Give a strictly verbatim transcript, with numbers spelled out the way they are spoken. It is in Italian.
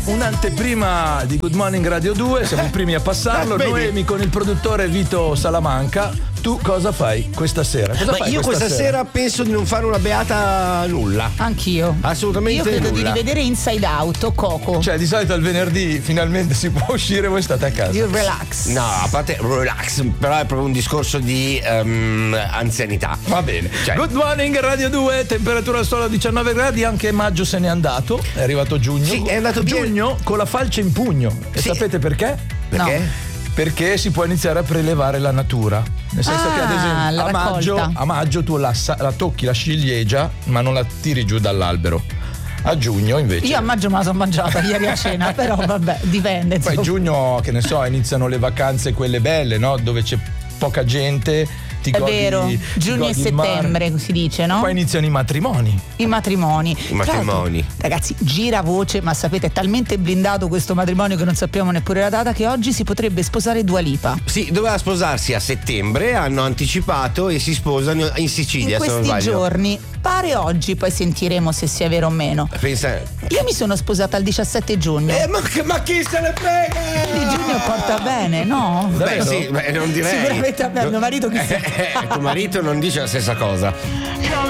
Un'anteprima di Good Morning Radio due, siamo i primi a passarlo. Vedi? Noemi con il produttore Vito Salamanca. Tu cosa fai questa sera? Cosa Ma fai io questa sera? sera penso di non fare una beata nulla. Anch'io. Assolutamente Io credo nulla. di rivedere Inside Out o Coco. Cioè, di solito il venerdì finalmente si può uscire, voi state a casa. You relax. No, a parte relax, però è proprio un discorso di um, anzianità. Va bene. Cioè. Good Morning Radio due, temperatura solo a diciannove gradi, anche maggio se n'è andato, è arrivato giugno. Sì, è andato via. Giugno con la falce in pugno. E Sì. sapete perché? Perché? No. Perché si può iniziare a prelevare la natura. Nel senso Ah, che ad esempio la a maggio, raccolta. a maggio tu la, sa- la tocchi la ciliegia, ma non la tiri giù dall'albero. A giugno invece. Io a maggio me la sono mangiata ieri a cena, però vabbè, dipende. Poi insomma. giugno, che ne so, iniziano le vacanze quelle belle, no? Dove c'è poca gente. Ti È godi- vero, ti giugno e godi il mare. settembre si dice, no? Poi iniziano i matrimoni. I matrimoni. I matrimoni. Tra l'altro, ragazzi, gira voce, ma sapete, è talmente blindato questo matrimonio che non sappiamo neppure la data, che oggi si potrebbe sposare Dua Lipa. Sì, doveva sposarsi a settembre, hanno anticipato e si sposano in Sicilia, In se non questi sbaglio. giorni. Pare oggi, poi sentiremo se sia vero o meno. Pensa. Io mi sono sposata il diciassette giugno. Eh, ma, ma chi se ne frega? Quindi giugno porta bene, no? Beh, Davvero? sì, beh, non direi. Sicuramente a me, mio marito chi sa. Eh, tuo marito non dice la stessa cosa.